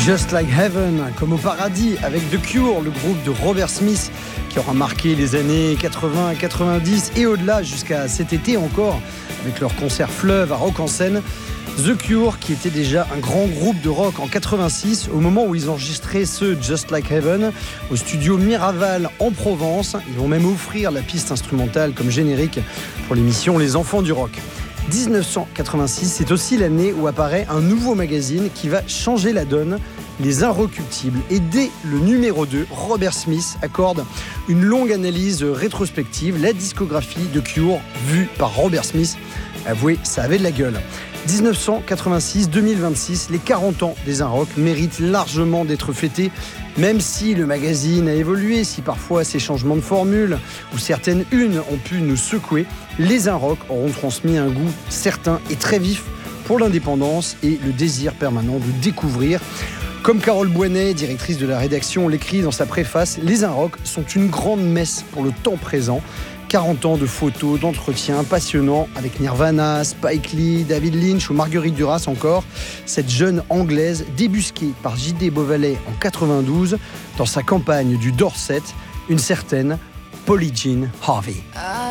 Just Like Heaven, comme au paradis, avec The Cure, le groupe de Robert Smith, qui aura marqué les années 80, 90 et au-delà jusqu'à cet été encore, avec leur concert Fleuve à Rock en Seine. The Cure, qui était déjà un grand groupe de rock en 86, au moment où ils enregistraient ce Just Like Heaven au studio Miraval en Provence. Ils vont même offrir la piste instrumentale comme générique pour l'émission Les Enfants du Rock. 1986, c'est aussi l'année où apparaît un nouveau magazine qui va changer la donne, Les Inrecuptibles. Et dès le numéro 2, Robert Smith accorde une longue analyse rétrospective, la discographie de Cure vue par Robert Smith. Avouez, ça avait de la gueule. 1986-2026, les 40 ans des Inrock méritent largement d'être fêtés, même si le magazine a évolué, si parfois ces changements de formule ou certaines unes ont pu nous secouer, les Inrock auront transmis un goût certain et très vif pour l'indépendance et le désir permanent de découvrir. Comme Carole Boinet, directrice de la rédaction, l'écrit dans sa préface, les Inrock sont une grande messe pour le temps présent. 40 ans de photos, d'entretiens passionnants avec Nirvana, Spike Lee, David Lynch ou Marguerite Duras encore. Cette jeune Anglaise débusquée par J.D. Beauvalet en 92 dans sa campagne du Dorset, une certaine Polly Jean Harvey.